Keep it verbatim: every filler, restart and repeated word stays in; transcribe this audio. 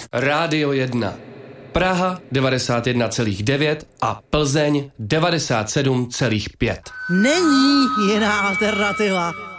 Rádio jedna. Praha devadesát jedna celá devět a Plzeň devadesát sedm celá pět. Není jiná alternativa.